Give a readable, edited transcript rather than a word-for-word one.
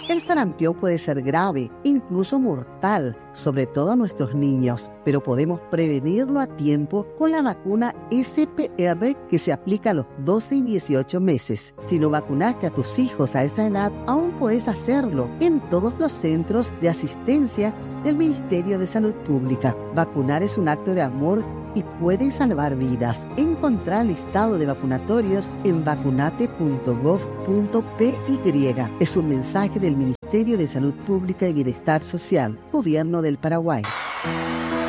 El sarampión puede ser grave, incluso mortal, sobre todo a nuestros niños, pero podemos prevenirlo a tiempo con la vacuna SPR que se aplica a los 12 y 18 meses. Si no vacunaste a tus hijos a esa edad, aún puedes hacerlo en todos los centros de asistencia del Ministerio de Salud Pública. Vacunar es un acto de amor y puede salvar vidas. Encontrar el listado de vacunatorios en vacunate.gov.py. Es un mensaje del Ministerio de Salud Pública y Bienestar Social, Gobierno del Paraguay.